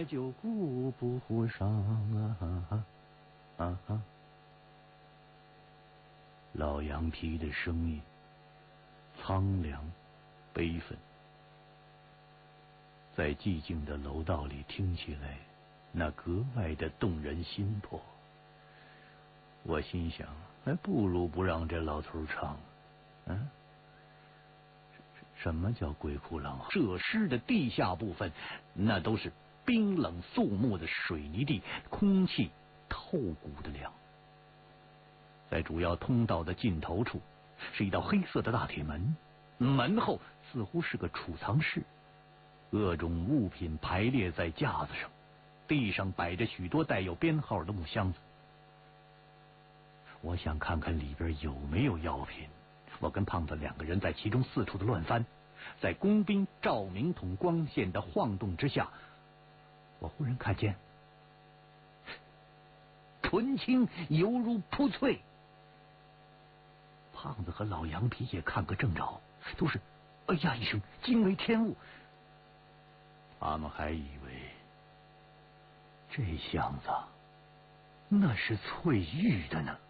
来就顾不上啊！老羊皮的声音苍凉悲愤，在寂静的楼道里听起来，那格外的动人心魄。我心想，不如不让这老头唱。什么叫鬼哭狼嚎？设施的地下部分，那都是冰冷肃穆的水泥地，空气透骨的凉。在主要通道的尽头处，是一道黑色的大铁门，门后似乎是个储藏室，各种物品排列在架子上，地上摆着许多带有编号的木箱子。我想看看里边有没有药品。我跟胖子2个人在其中四处的乱翻，在工兵照明筒光线的晃动之下，我忽然看见纯青犹如铺翠。胖子和老羊皮也看个正着，都是哎呀一声惊为天物。他们还以为这箱子那是翠玉的呢。